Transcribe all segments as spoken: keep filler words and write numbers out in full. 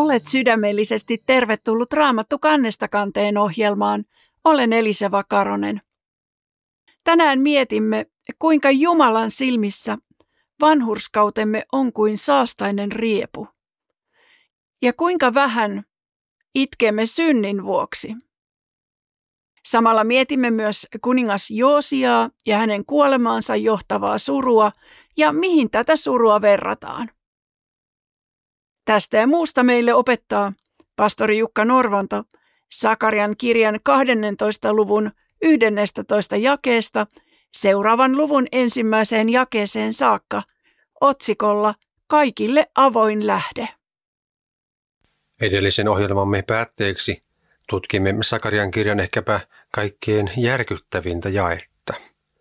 Olet sydämellisesti tervetullut Raamattu kannesta kanteen ohjelmaan. Olen Elisa Vakaronen. Tänään mietimme, kuinka Jumalan silmissä vanhurskautemme on kuin saastainen riepu. Ja kuinka vähän itkemme synnin vuoksi. Samalla mietimme myös kuningas Joosiaa ja hänen kuolemaansa johtavaa surua ja mihin tätä surua verrataan. Tästä ja muusta meille opettaa pastori Jukka Norvanto Sakarian kirjan kahdennentoista luvun yhdennestätoista jakeesta seuraavan luvun ensimmäiseen jakeeseen saakka otsikolla Kaikille avoin lähde. Edellisen ohjelmamme päätteeksi tutkimme Sakarian kirjan ehkäpä kaikkein järkyttävintä jaetta.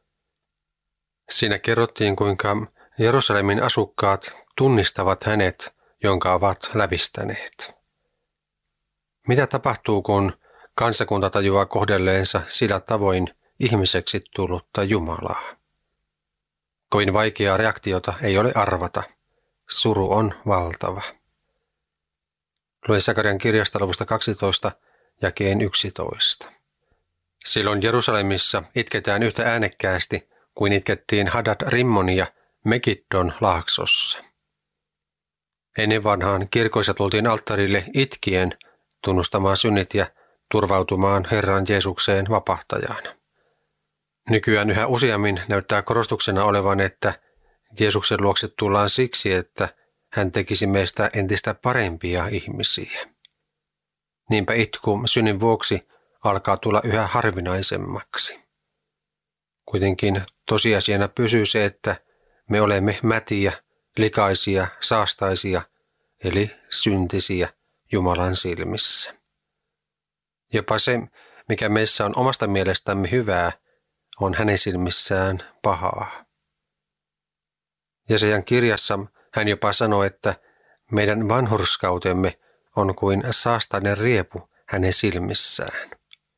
Siinä kerrottiin, kuinka Jerusalemin asukkaat tunnistavat hänet, jonka ovat lävistäneet. Mitä tapahtuu, kun kansakunta tajuaa kohdelleensa sillä tavoin ihmiseksi tullutta Jumalaa? Kovin vaikeaa reaktiota ei ole arvata. Suru on valtava. Luen Sakarian kirjasta luvusta kaksitoista jakeen yksitoista. Silloin Jerusalemissa itketään yhtä äänekkäästi kuin itkettiin Hadad-Rimmonia Megiddon laaksossa. Ennen vanhaan kirkoissa tultiin alttarille itkien tunnustamaan synnit ja turvautumaan Herran Jeesukseen vapahtajana. Nykyään yhä useammin näyttää korostuksena olevan, että Jeesuksen luokse tullaan siksi, että hän tekisi meistä entistä parempia ihmisiä. Niinpä itku synnin vuoksi alkaa tulla yhä harvinaisemmaksi. Kuitenkin tosiasiana pysyy se, että me olemme mätiä, likaisia, saastaisia, eli syntisiä Jumalan silmissä. Jopa se, mikä meissä on omasta mielestämme hyvää, on hänen silmissään pahaa. Jesajan kirjassa hän jopa sanoi, että meidän vanhurskautemme on kuin saastainen riepu hänen silmissään.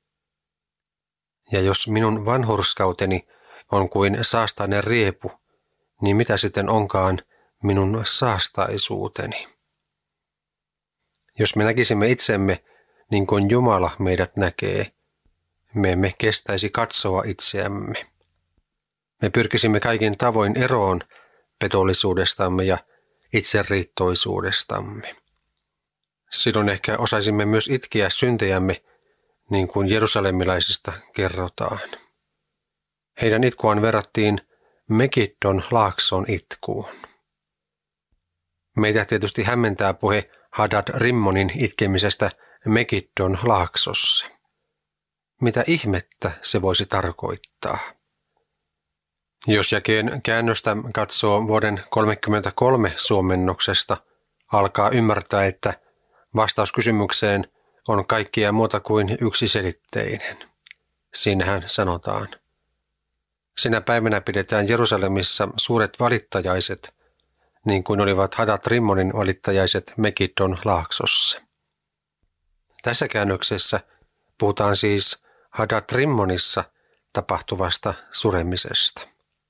Ja jos minun vanhurskauteni on kuin saastainen riepu, niin mitä sitten onkaan minun saastaisuuteni? Jos me näkisimme itsemme niin kuin Jumala meidät näkee, me emme kestäisi katsoa itseämme. Me pyrkisimme kaikin tavoin eroon petollisuudestamme ja itseriittoisuudestamme. Silloin ehkä osaisimme myös itkeä syntejämme, niin kuin jerusalemilaisista kerrotaan. Heidän itkuaan verrattiin Megiddon laakson itkuun. Meitä tietysti hämmentää puhe Hadad-Rimmonin itkemisestä Megiddon laaksossa. Mitä ihmettä se voisi tarkoittaa? Jos jakeen käännöstä katsoo vuoden kolmekymmentäkolme suomennoksesta, alkaa ymmärtää, että vastaus kysymykseen on kaikkia muuta kuin yksiselitteinen. Siinähän sanotaan: sinä päivänä pidetään Jerusalemissa suuret valittajaiset, niin kuin olivat Hadad-Rimmonin valittajaiset Megiddon laaksossa. Tässä käännöksessä puhutaan siis Hadad-Rimmonissa tapahtuvasta suremisesta.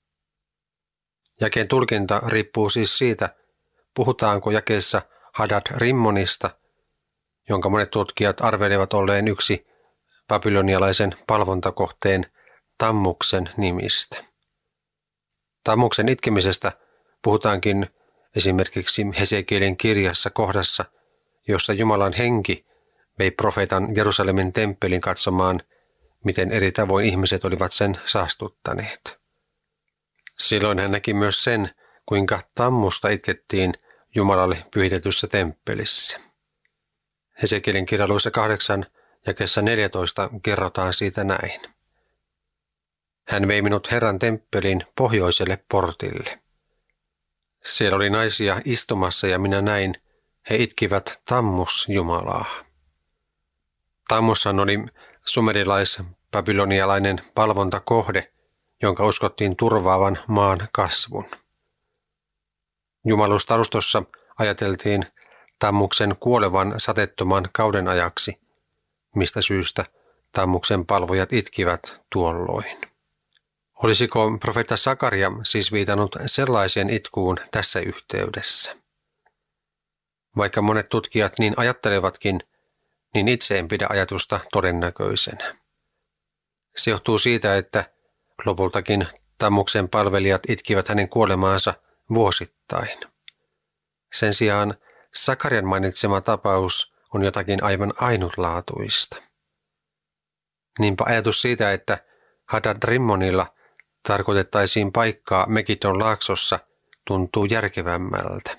Jakeen tulkinta riippuu siis siitä, puhutaanko jakeessa Hadad-Rimmonista, jonka monet tutkijat arvelevat olleen yksi babylonialaisen palvontakohteen Tammuksen nimistä. Tammuksen itkemisestä puhutaankin esimerkiksi Hesekielin kirjassa kohdassa, jossa Jumalan henki vei profeetan Jerusalemin temppelin katsomaan, miten eri tavoin ihmiset olivat sen saastuttaneet. Silloin hän näki myös sen, kuinka Tammusta itkettiin Jumalalle pyhitetyssä temppelissä. Hesekielin kirja luvussa kahdeksan jakeessa neljätoista kerrotaan siitä näin. Hän vei minut Herran temppelin pohjoiselle portille. Siellä oli naisia istumassa ja minä näin, he itkivät Tammus Jumalaa. Tammushan oli sumerilais-babylonialainen palvontakohde, jonka uskottiin turvaavan maan kasvun. Jumalustarustossa ajateltiin Tammuksen kuolevan sateettoman kauden ajaksi, mistä syystä Tammuksen palvojat itkivät tuolloin. Olisiko profeetta Sakaria siis viitannut sellaiseen itkuun tässä yhteydessä? Vaikka monet tutkijat niin ajattelevatkin, niin itse en pidä ajatusta todennäköisenä. Se johtuu siitä, että lopultakin Tammuksen palvelijat itkivät hänen kuolemaansa vuosittain. Sen sijaan Sakarian mainitsema tapaus on jotakin aivan ainutlaatuista. Niinpä ajatus siitä, että Hadad-rimmonilla tarkoitettaisiin paikkaa Megidon laaksossa, tuntuu järkevämmältä.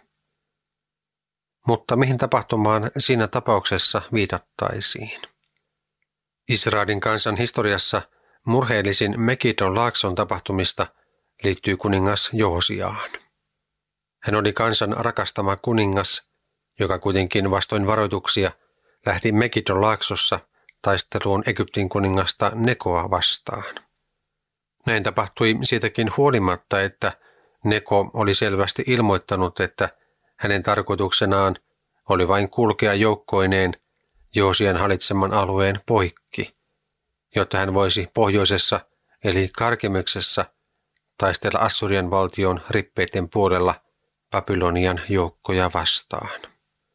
Mutta mihin tapahtumaan siinä tapauksessa viitattaisiin? Israelin kansan historiassa murheellisin Megidon laakson tapahtumista liittyy kuningas Joosiaan. Hän oli kansan rakastama kuningas, joka kuitenkin vastoin varoituksia lähti Megidon laaksossa taisteluun Egyptin kuningasta Nekoa vastaan. Näin tapahtui siitäkin huolimatta, että Neko oli selvästi ilmoittanut, että hänen tarkoituksenaan oli vain kulkea joukkoineen Joosian hallitseman alueen poikki, jotta hän voisi pohjoisessa eli Karkemeksessa taistella Assurian valtion rippeiden puolella Babylonian joukkoja vastaan.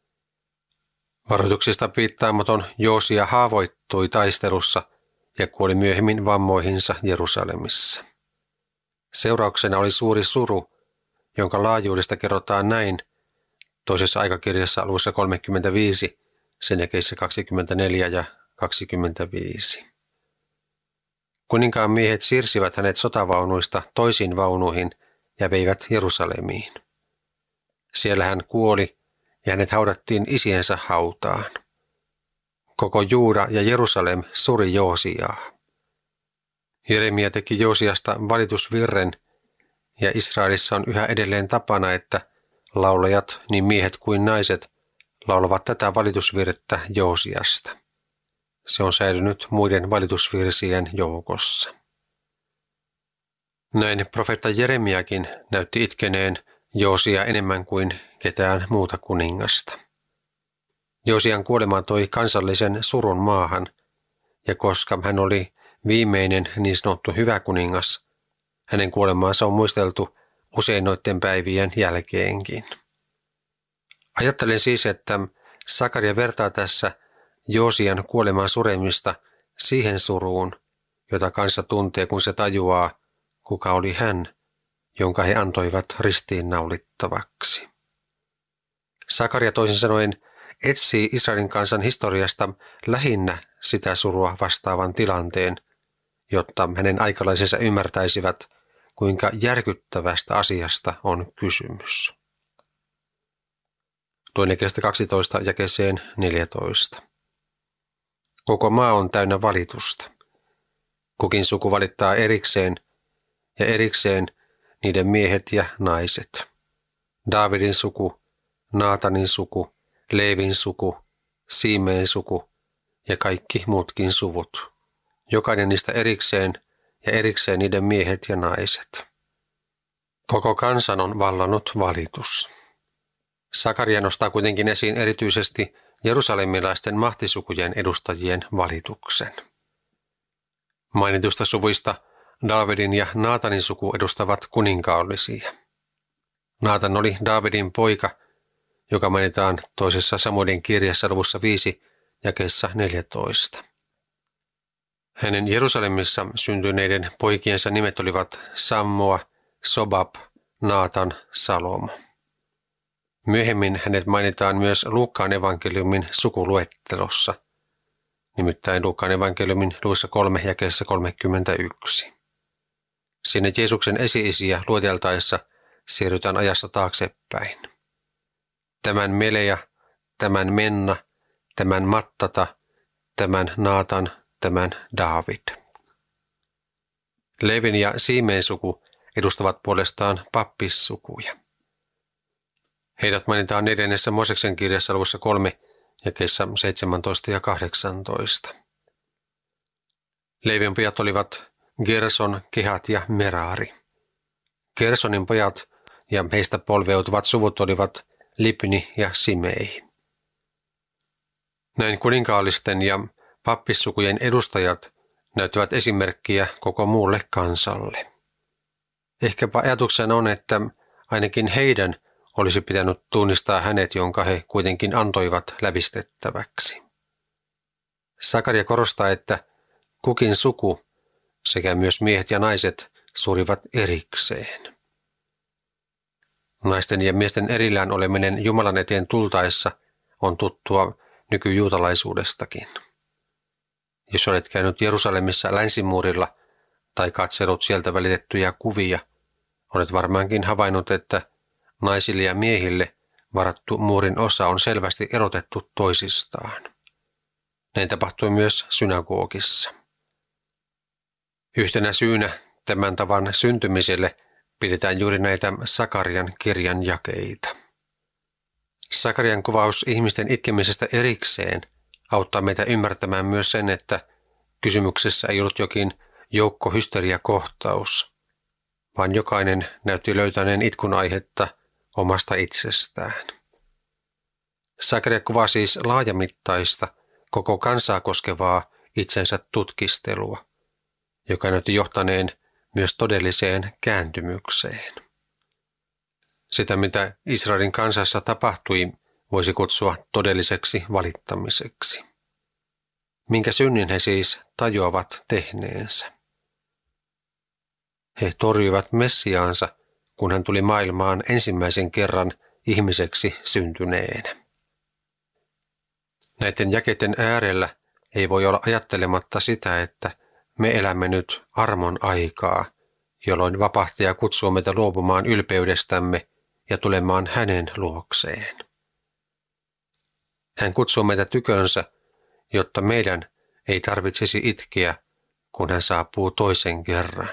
Varoituksista piittaamaton Joosia haavoittui taistelussa ja kuoli myöhemmin vammoihinsa Jerusalemissa. Seurauksena oli suuri suru, jonka laajuudesta kerrotaan näin toisessa aikakirjassa alussa kolmekymmentäviisi, sen jakeissä kaksikymmentäneljä ja kaksikymmentäviisi. Kuninkaan miehet siirsivät hänet sotavaunuista toisiin vaunuihin ja veivät Jerusalemiin. Siellä hän kuoli ja hänet haudattiin isiensä hautaan. Koko Juuda ja Jerusalem suri Joosiaa. Jeremia teki Joosiasta valitusvirren ja Israelissa on yhä edelleen tapana, että laulajat, niin miehet kuin naiset, laulavat tätä valitusvirttä Joosiasta. Se on säilynyt muiden valitusvirsien joukossa. Näin profeetta Jeremiakin näytti itkeneen Joosia enemmän kuin ketään muuta kuningasta. Joosian kuolema toi kansallisen surun maahan, ja koska hän oli viimeinen niin sanottu hyvä kuningas, hänen kuolemaansa on muisteltu usein noiden päivien jälkeenkin. Ajattelen siis, että Sakaria vertaa tässä Joosian kuoleman suremista siihen suruun, jota kansa tuntee, kun se tajuaa, kuka oli hän, jonka he antoivat ristiinnaulittavaksi. Sakaria toisin sanoen etsii Israelin kansan historiasta lähinnä sitä surua vastaavan tilanteen, jotta hänen aikalaisensa ymmärtäisivät, kuinka järkyttävästä asiasta on kysymys. Luen jakeesta kaksitoista jakeeseen neljätoista. Koko maa on täynnä valitusta. Kukin suku valittaa erikseen ja erikseen niiden miehet ja naiset. Daavidin suku, Naatanin suku, Leevin suku, Siimeen suku ja kaikki muutkin suvut. Jokainen niistä erikseen ja erikseen niiden miehet ja naiset. Koko kansan on vallannut valitus. Sakaria nostaa kuitenkin esiin erityisesti jerusalemilaisten mahtisukujen edustajien valituksen. Mainitusta suvuista Daavidin ja Naatanin suku edustavat kuninkaallisia. Naatan oli Daavidin poika, joka mainitaan toisessa Samuelin kirjassa luvussa viisi jakeessa neljätoista. Hänen Jerusalemissa syntyneiden poikiensa nimet olivat Sammoa, Sobab, Naatan, Salomo. Myöhemmin hänet mainitaan myös Luukkaan evankeliumin sukuluettelossa, nimittäin Luukkaan evankeliumin luvussa kolme jakeessa kolmekymmentäyksi. Sinne Jeesuksen esi-isiä lueteltaessa siirrytään ajassa taaksepäin. Tämän Meleja, tämän Menna, tämän Mattata, tämän Naatan, tämän Daavid. Levin ja Siimeen suku edustavat puolestaan pappissukuja. Heidät mainitaan neljännessä Mooseksen kirjassa luvussa kolme jakeissa seitsemäntoista ja kahdeksantoista. Leevin pojat olivat Gerson, Kehat ja Merari. Gersonin pojat ja heistä polveutuvat suvut olivat Libni ja Simei. Näin kuninkaallisten ja pappissukujen edustajat näyttävät esimerkkiä koko muulle kansalle. Ehkäpä ajatuksena on, että ainakin heidän olisi pitänyt tunnistaa hänet, jonka he kuitenkin antoivat lävistettäväksi. Sakaria korostaa, että kukin suku sekä myös miehet ja naiset surivat erikseen. Naisten ja miesten erillään oleminen Jumalan eteen tultaessa on tuttua nykyjuutalaisuudestakin. Jos olet käynyt Jerusalemissa länsimuurilla tai katsellut sieltä välitettyjä kuvia, olet varmaankin havainnut, että naisille ja miehille varattu muurin osa on selvästi erotettu toisistaan. Näin tapahtui myös synagogissa. Yhtenä syynä tämän tavan syntymiselle pidetään juuri näitä Sakarian kirjan jakeita. Sakarian kuvaus ihmisten itkemisestä erikseen auttaa meitä ymmärtämään myös sen, että kysymyksessä ei ollut jokin joukkohysteriakohtaus, vaan jokainen näytti löytäneen itkun aihetta omasta itsestään. Sakaria kuvaa siis laajamittaista, koko kansaa koskevaa itsensä tutkistelua, joka näytti johtaneen myös todelliseen kääntymykseen. Sitä, mitä Israelin kansassa tapahtui, voisi kutsua todelliseksi valittamiseksi. Minkä synnin he siis tajuavat tehneensä? He torjuivat Messiaansa, kun hän tuli maailmaan ensimmäisen kerran ihmiseksi syntyneenä. Näiden jakeiden äärellä ei voi olla ajattelematta sitä, että me elämme nyt armon aikaa, jolloin vapahtaja kutsuu meitä luopumaan ylpeydestämme ja tulemaan hänen luokseen. Hän kutsuu meitä tykönsä, jotta meidän ei tarvitsisi itkeä, kun hän saapuu toisen kerran.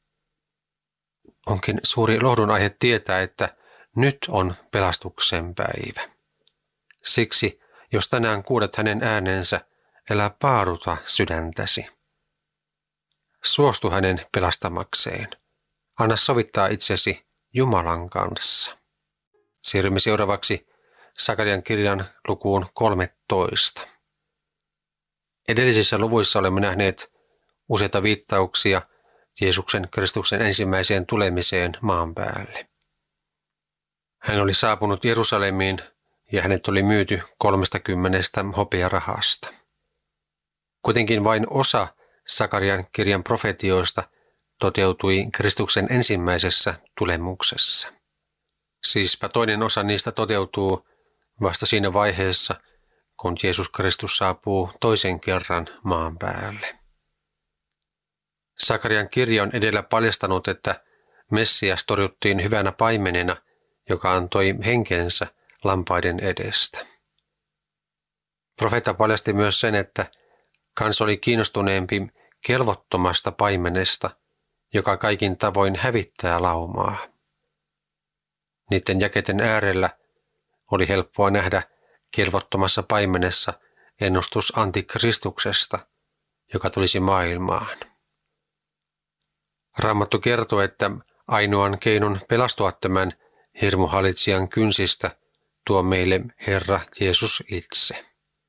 Onkin suuri lohdun aihe tietää, että nyt on pelastuksen päivä. Siksi, jos tänään kuulet hänen äänensä, älä paaduta sydäntäsi. Suostu hänen pelastamakseen. Anna sovittaa itsesi Jumalan kanssa. Siirrymme seuraavaksi Sakarian kirjan lukuun kolmetoista. Edellisissä luvuissa olemme nähneet useita viittauksia Jeesuksen Kristuksen ensimmäiseen tulemiseen maan päälle. Hän oli saapunut Jerusalemiin ja hänet oli myyty kolmestakymmenestä hopearahasta. Kuitenkin vain osa Sakarian kirjan profetioista toteutui Kristuksen ensimmäisessä tulemuksessa. Siispä toinen osa niistä toteutuu vasta siinä vaiheessa, kun Jeesus Kristus saapuu toisen kerran maan päälle. Sakarian kirja on edellä paljastanut, että Messias torjuttiin hyvänä paimenena, joka antoi henkensä lampaiden edestä. Profeetta paljasti myös sen, että kansa oli kiinnostuneempi kelvottomasta paimenesta, joka kaikin tavoin hävittää laumaa. Niiden jakeiden äärellä oli helppoa nähdä kelvottomassa paimenessa ennustus antikristuksesta, joka tulisi maailmaan. Raamattu kertoo, että ainoan keinon pelastua tämän hirmuhalitsijan kynsistä tuo meille Herra Jeesus itse.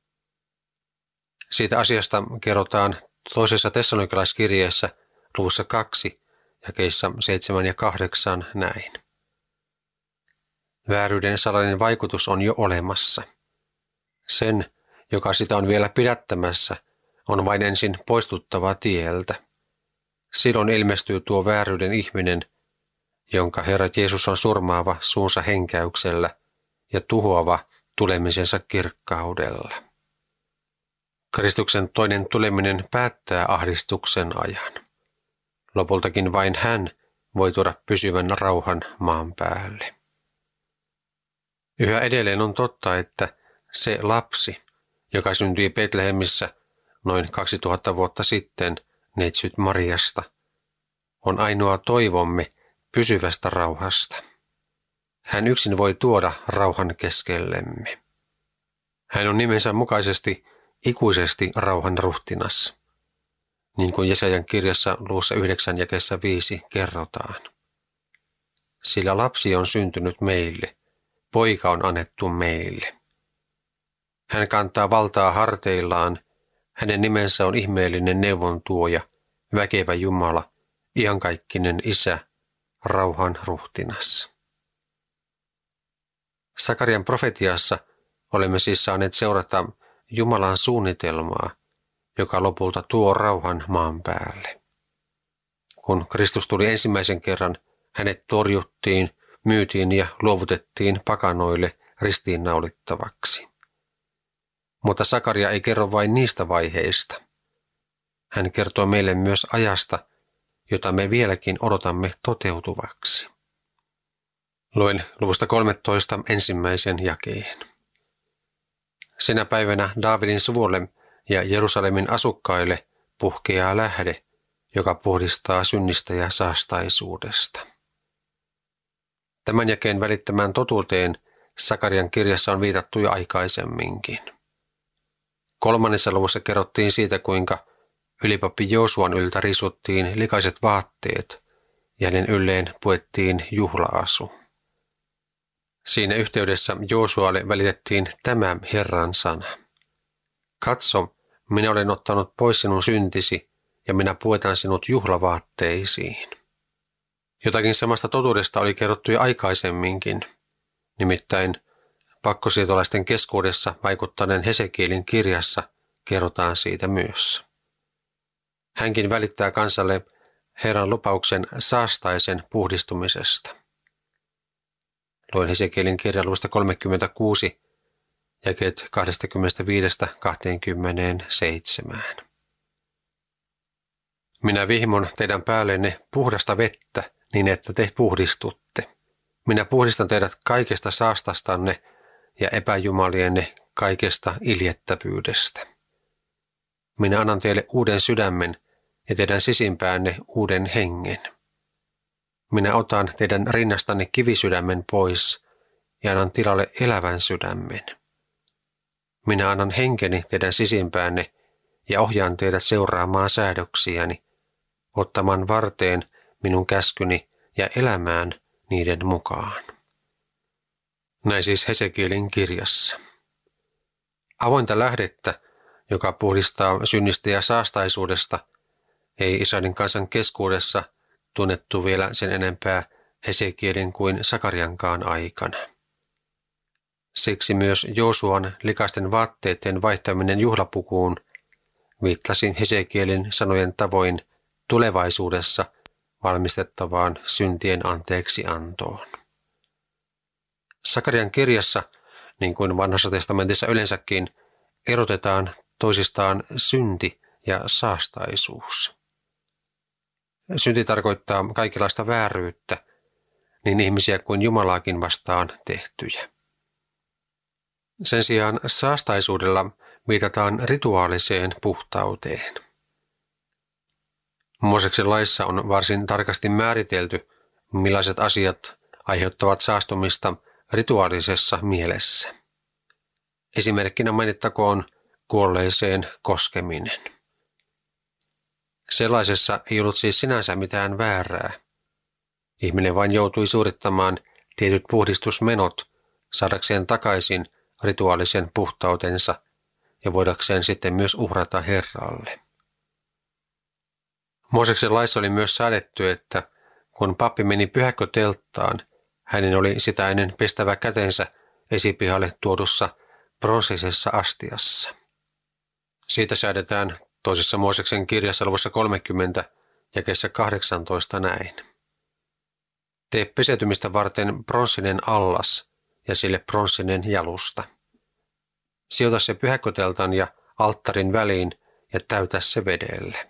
Siitä asiasta kerrotaan toisessa Tessalonikalaiskirjeessä luvussa kaksi, jakeissa seitsemän ja kahdeksan näin. Vääryyden salainen vaikutus on jo olemassa. Sen, joka sitä on vielä pidättämässä, on vain ensin poistuttava tieltä. Silloin ilmestyy tuo vääryyden ihminen, jonka Herra Jeesus on surmaava suunsa henkäyksellä ja tuhoava tulemisensa kirkkaudella. Kristuksen toinen tuleminen päättää ahdistuksen ajan. Lopultakin vain hän voi tuoda pysyvän rauhan maan päälle. Yhä edelleen on totta, että se lapsi, joka syntyi Betlehemissä noin kaksituhatta vuotta sitten neitsyt Mariasta, on ainoa toivomme pysyvästä rauhasta. Hän yksin voi tuoda rauhan keskellemme. Hän on nimensä mukaisesti ikuisesti rauhan ruhtinas, niin kuin Jesajan kirjassa luvussa yhdeksän jakeessa viisi kerrotaan. Sillä lapsi on syntynyt meille, poika on annettu meille. Hän kantaa valtaa harteillaan, hänen nimensä on ihmeellinen neuvontuoja, väkevä Jumala, iankaikkinen Isä, rauhan ruhtinas. Sakarian profetiassa olemme siis saaneet seurata Jumalan suunnitelmaa, joka lopulta tuo rauhan maan päälle. Kun Kristus tuli ensimmäisen kerran, hänet torjuttiin, myytiin ja luovutettiin pakanoille ristiinnaulittavaksi. Mutta Sakaria ei kerro vain niistä vaiheista. Hän kertoo meille myös ajasta, jota me vieläkin odotamme toteutuvaksi. Luen luvusta kolmetoista ensimmäisen jakeen. Sinä päivänä Daavidin suvulle ja Jerusalemin asukkaille puhkeaa lähde, joka puhdistaa synnistä ja saastaisuudesta. Tämän jakeen välittämään totuuteen Sakarian kirjassa on viitattu jo aikaisemminkin. Kolmannessa luvussa kerrottiin siitä, kuinka ylipappi Joosuan yltä risuttiin likaiset vaatteet ja hänen ylleen puettiin juhlaasu. Siinä yhteydessä Joosualle välitettiin tämä Herran sana. Katso, minä olen ottanut pois sinun syntisi ja minä puetan sinut juhlavaatteisiin. Jotakin samasta totuudesta oli kerrottu jo aikaisemminkin, nimittäin pakkosiirtolaisten keskuudessa vaikuttaneen Hesekielin kirjassa kerrotaan siitä myös. Hänkin välittää kansalle Herran lupauksen saastaisen puhdistumisesta. Luen Hesekielin kirjan luvusta kolmekymmentäkuusi, jakeet kaksikymmentäviisi kaksikymmentäseitsemän. Minä vihmon teidän päällenne puhdasta vettä, niin että te puhdistutte. Minä puhdistan teidät kaikesta saastastanne ja epäjumalienne kaikesta iljettävyydestä. Minä annan teille uuden sydämen ja teidän sisimpäänne uuden hengen. Minä otan teidän rinnastanne kivisydämen pois ja annan tilalle elävän sydämen. Minä annan henkeni teidän sisimpäänne ja ohjaan teidät seuraamaan säädöksiäni, ottamaan varteen minun käskyni ja elämään niiden mukaan. Näin siis Hesekielin kirjassa. Avointa lähdettä, joka puhdistaa synnistä ja saastaisuudesta, ei Israelin kansan keskuudessa tunnettu vielä sen enempää Hesekielin kuin Sakariankaan aikana. Siksi myös Joosuan likaisten vaatteiden vaihtaminen juhlapukuun viittasi Hesekielin sanojen tavoin tulevaisuudessa valmistettavaan syntien anteeksiantoon. Sakarian kirjassa, niin kuin Vanhassa testamentissa yleensäkin, erotetaan toisistaan synti ja saastaisuus. Synti tarkoittaa kaikenlaista vääryyttä, niin ihmisiä kuin Jumalaakin vastaan tehtyjä. Sen sijaan saastaisuudella viitataan rituaaliseen puhtauteen. Mooseksen laissa on varsin tarkasti määritelty, millaiset asiat aiheuttavat saastumista rituaalisessa mielessä. Esimerkkinä mainittakoon kuolleeseen koskeminen. Sellaisessa ei ollut siis sinänsä mitään väärää. Ihminen vain joutui suorittamaan tietyt puhdistusmenot saadakseen takaisin rituaalisen puhtautensa ja voidakseen sitten myös uhrata Herralle. Mooseksen laissa oli myös säädetty, että kun pappi meni pyhäkkötelttaan, hänen oli sitä ennen pestävä kätensä esipihalle tuodussa pronssisessa astiassa. Siitä säädetään toisessa Mooseksen kirjassa luvussa kolmekymmentä jakeessa kahdeksantoista näin. Tee pesetymistä varten pronssinen allas ja sille pronssinen jalusta. Sijoita se pyhäkköteltan ja alttarin väliin ja täytä se vedellä.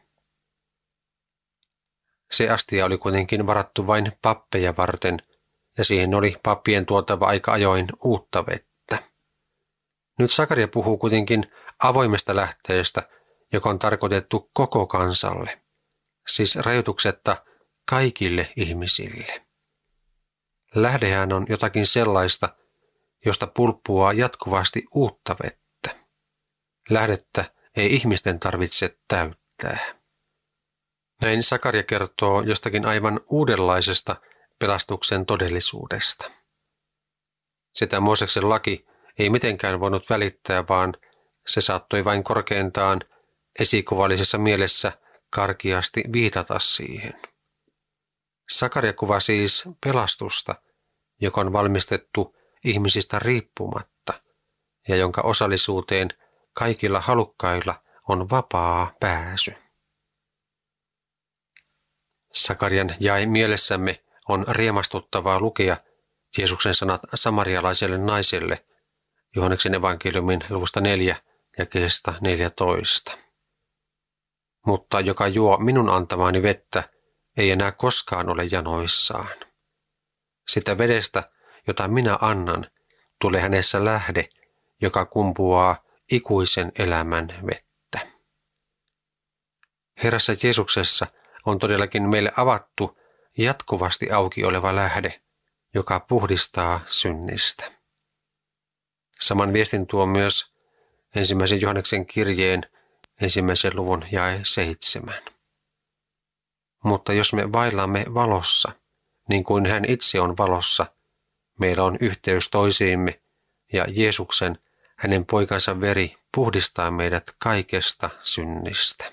Se astia oli kuitenkin varattu vain pappeja varten ja siihen oli pappien tuotava aika ajoin uutta vettä. Nyt Sakaria puhuu kuitenkin avoimesta lähteestä, joka on tarkoitettu koko kansalle, siis rajoituksetta kaikille ihmisille. Lähdehän on jotakin sellaista, josta pulppuaa jatkuvasti uutta vettä. Lähdettä ei ihmisten tarvitse täyttää. Näin Sakaria kertoo jostakin aivan uudenlaisesta pelastuksen todellisuudesta. Sitä Mooseksen laki ei mitenkään voinut välittää, vaan se saattoi vain korkeintaan esikuvallisessa mielessä karkeasti viitata siihen. Sakaria kuvaa siis pelastusta, joka on valmistettu ihmisistä riippumatta ja jonka osallisuuteen kaikilla halukkailla on vapaa pääsy. Sakarian jae mielessämme on riemastuttavaa lukea Jeesuksen sanat samarialaiselle naiselle Johanneksen evankeliumin luvusta neljä jakeesta neljätoista. Mutta joka juo minun antamaani vettä, ei enää koskaan ole janoissaan. Sitä vedestä, jota minä annan, tulee hänessä lähde, joka kumpuaa ikuisen elämän vettä. Herrassa Jeesuksessa on todellakin meille avattu jatkuvasti auki oleva lähde, joka puhdistaa synnistä. Saman viestin tuo myös ensimmäisen Johanneksen kirjeen ensimmäisen luvun jae seitsemän. Mutta jos me vaellamme valossa, niin kuin hän itse on valossa, meillä on yhteys toisiimme ja Jeesuksen, hänen poikansa veri, puhdistaa meidät kaikesta synnistä.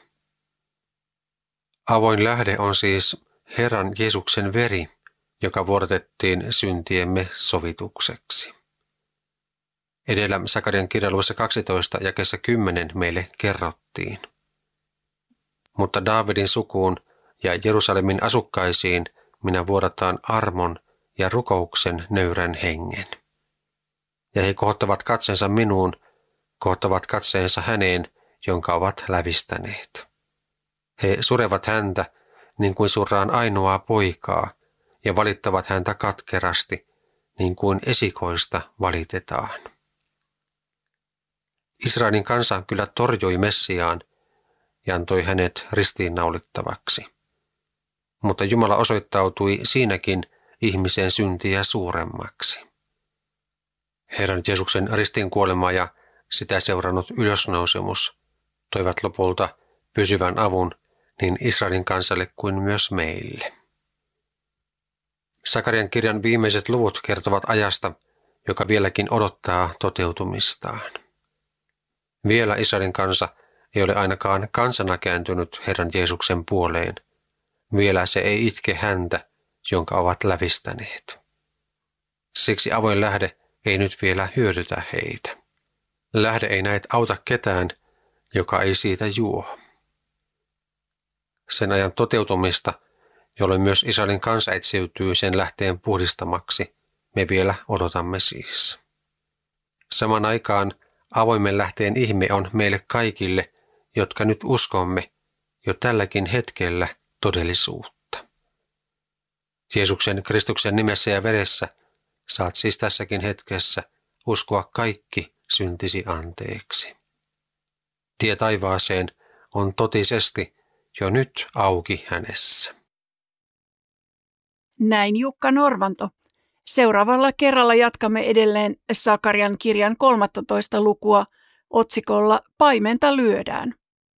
Avoin lähde on siis Herran Jeesuksen veri, joka vuodatettiin syntiemme sovitukseksi. Edellä Sakarian kirjan luvussa kaksitoista jakeessa kymmenen meille kerrottiin. Mutta Daavidin sukuun ja Jerusalemin asukkaisiin minä vuodataan armon ja rukouksen nöyrän hengen. Ja he kohottavat katseensa minuun, kohottavat katseensa häneen, jonka ovat lävistäneet. He surevat häntä niin kuin surraan ainoaa poikaa ja valittavat häntä katkerasti niin kuin esikoista valitetaan. Israelin kansa kyllä torjui Messiaan ja antoi hänet ristiinnaulittavaksi. Mutta Jumala osoittautui siinäkin ihmisen syntiä suuremmaksi. Herran Jeesuksen ristiinkuolema ja sitä seurannut ylösnousemus toivat lopulta pysyvän avun niin Israelin kansalle kuin myös meille. Sakarian kirjan viimeiset luvut kertovat ajasta, joka vieläkin odottaa toteutumistaan. Vielä Israelin kansa ei ole ainakaan kansana kääntynyt Herran Jeesuksen puoleen. Vielä se ei itke häntä, jonka ovat lävistäneet. Siksi avoin lähde ei nyt vielä hyödytä heitä. Lähde ei näet auta ketään, joka ei siitä juo. Sen ajan toteutumista, jolloin myös Israelin kansa etsiytyy sen lähteen puhdistamaksi, me vielä odotamme siis. Saman aikaan avoimen lähteen ihme on meille kaikille, jotka nyt uskomme jo tälläkin hetkellä todellisuutta. Jeesuksen Kristuksen nimessä ja veressä saat siis tässäkin hetkessä uskoa kaikki syntisi anteeksi. Tie taivaaseen on totisesti jo nyt auki hänessä. Näin Jukka Norvanto. Seuraavalla kerralla jatkamme edelleen Sakarian kirjan kolmastoista lukua otsikolla Paimenta lyödään.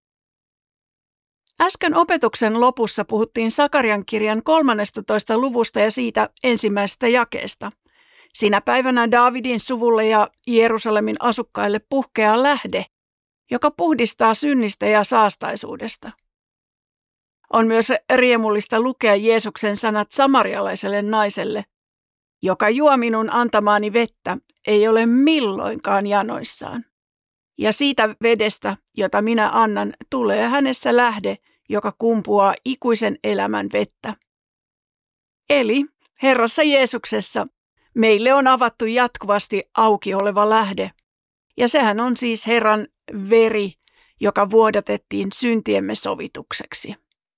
Äsken opetuksen lopussa puhuttiin Sakarian kirjan kolmannestatoista luvusta ja siitä ensimmäisestä jakeesta. Sinä päivänä Daavidin suvulle ja Jerusalemin asukkaille puhkeaa lähde, joka puhdistaa synnistä ja saastaisuudesta. On myös riemullista lukea Jeesuksen sanat samarialaiselle naiselle, joka juo minun antamaani vettä, ei ole milloinkaan janoissaan. Ja siitä vedestä, jota minä annan, tulee hänessä lähde, joka kumpuaa ikuisen elämän vettä. Eli Herrassa Jeesuksessa meille on avattu jatkuvasti auki oleva lähde. Ja sehän on siis Herran veri, joka vuodatettiin syntiemme sovitukseksi.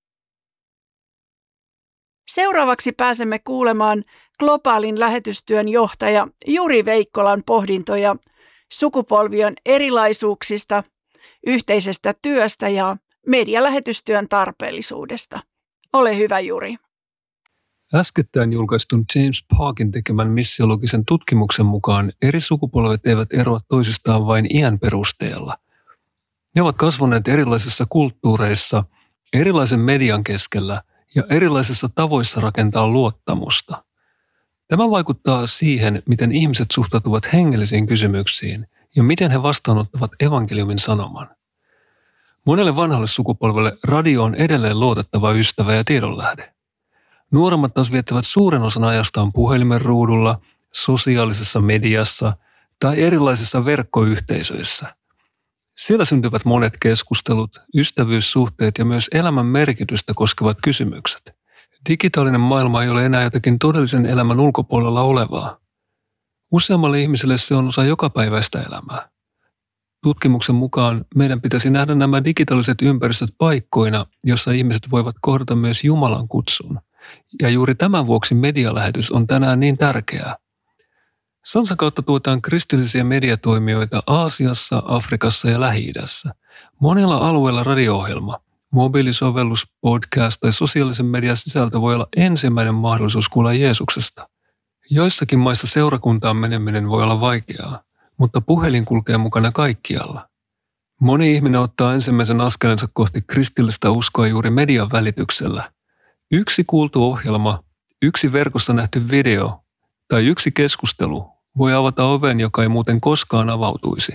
Seuraavaksi pääsemme kuulemaan globaalin lähetystyön johtaja Juri Veikkolan pohdintoja sukupolvien erilaisuuksista, yhteisestä työstä ja medialähetystyön tarpeellisuudesta. Ole hyvä, Juri. Äskettäin julkaistun James Parkin tekemän missiologisen tutkimuksen mukaan eri sukupolvet eivät eroa toisistaan vain iän perusteella. Ne ovat kasvaneet erilaisissa kulttuureissa, erilaisen median keskellä ja erilaisissa tavoissa rakentaa luottamusta. Tämä vaikuttaa siihen, miten ihmiset suhtautuvat hengellisiin kysymyksiin ja miten he vastaanottavat evankeliumin sanoman. Monelle vanhalle sukupolvelle radio on edelleen luotettava ystävä ja tiedonlähde. Nuoremmat taas viettävät suuren osan ajastaan puhelimen ruudulla, sosiaalisessa mediassa tai erilaisissa verkkoyhteisöissä. Siellä syntyvät monet keskustelut, ystävyyssuhteet ja myös elämän merkitystä koskevat kysymykset. Digitaalinen maailma ei ole enää jotakin todellisen elämän ulkopuolella olevaa. Useammalle ihmiselle se on osa jokapäiväistä elämää. Tutkimuksen mukaan meidän pitäisi nähdä nämä digitaaliset ympäristöt paikkoina, jossa ihmiset voivat kohdata myös Jumalan kutsun. Ja juuri tämän vuoksi medialähetys on tänään niin tärkeää. Sansan kautta tuotaan kristillisiä mediatoimijoita Aasiassa, Afrikassa ja Lähi-idässä. Monilla alueilla radio-ohjelma, mobiilisovellus, podcast tai sosiaalisen median sisältö voi olla ensimmäinen mahdollisuus kuulla Jeesuksesta. Joissakin maissa seurakuntaan meneminen voi olla vaikeaa, mutta puhelin kulkee mukana kaikkialla. Moni ihminen ottaa ensimmäisen askelensa kohti kristillistä uskoa juuri median välityksellä. Yksi kuultu ohjelma, yksi verkossa nähty video tai yksi keskustelu voi avata oven, joka ei muuten koskaan avautuisi.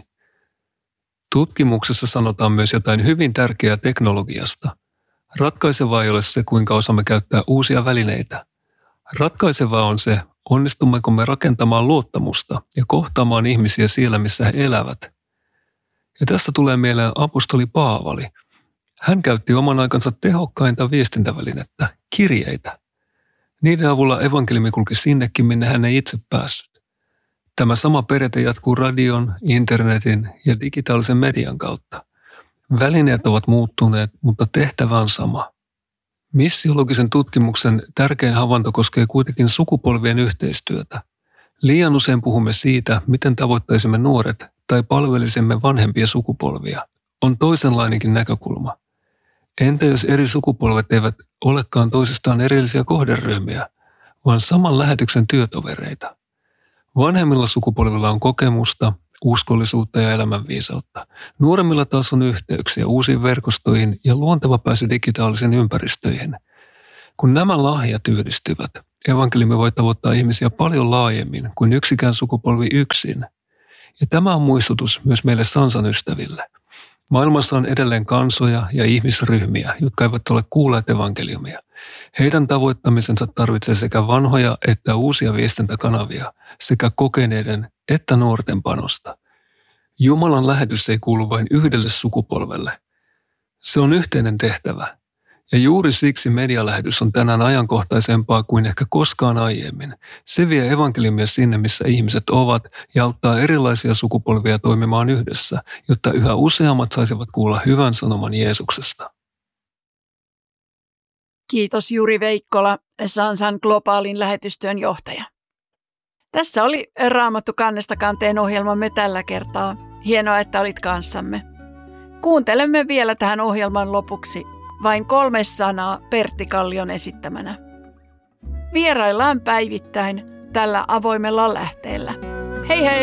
Tutkimuksessa sanotaan myös jotain hyvin tärkeää teknologiasta. Ratkaisevaa ei ole se, kuinka osaamme käyttää uusia välineitä. Ratkaisevaa on se, onnistummeko me rakentamaan luottamusta ja kohtaamaan ihmisiä siellä, missä he elävät. Ja tästä tulee mieleen apostoli Paavali. Hän käytti oman aikansa tehokkainta viestintävälinettä, kirjeitä. Niiden avulla evankeliumi kulki sinnekin, minne hän ei itse päässyt. Tämä sama periaate jatkuu radion, internetin ja digitaalisen median kautta. Välineet ovat muuttuneet, mutta tehtävä on sama. Missiologisen tutkimuksen tärkein havainto koskee kuitenkin sukupolvien yhteistyötä. Liian usein puhumme siitä, miten tavoittaisimme nuoret tai palvelisimme vanhempia sukupolvia. On toisenlainenkin näkökulma. Entä jos eri sukupolvet eivät olekaan toisistaan erillisiä kohderyhmiä, vaan saman lähetyksen työtovereita? Vanhemmilla sukupolvilla on kokemusta, uskollisuutta ja elämänviisautta. Nuoremmilla taas on yhteyksiä uusiin verkostoihin ja luonteva pääsy digitaalisiin ympäristöihin. Kun nämä lahjat yhdistyvät, evankeliumi voi tavoittaa ihmisiä paljon laajemmin kuin yksikään sukupolvi yksin. Ja tämä on muistutus myös meille Sansan ystäville. Maailmassa on edelleen kansoja ja ihmisryhmiä, jotka eivät ole kuulleet evankeliumia. Heidän tavoittamisensa tarvitsee sekä vanhoja että uusia viestintäkanavia, sekä kokeneiden että nuorten panosta. Jumalan lähetys ei kuulu vain yhdelle sukupolvelle. Se on yhteinen tehtävä. Ja juuri siksi medialähetys on tänään ajankohtaisempaa kuin ehkä koskaan aiemmin. Se vie evankeliumia sinne, missä ihmiset ovat, ja auttaa erilaisia sukupolvia toimimaan yhdessä, jotta yhä useammat saisivat kuulla hyvän sanoman Jeesuksesta. Kiitos Juri Veikkola, Sansan globaalin lähetystyön johtaja. Tässä oli Raamattu kannesta kanteen ohjelmamme tällä kertaa. Hienoa, että olit kanssamme. Kuuntelemme vielä tähän ohjelman lopuksi vain kolme sanaa Pertti Kallion esittämänä. Vieraillaan päivittäin tällä avoimella lähteellä. Hei hei!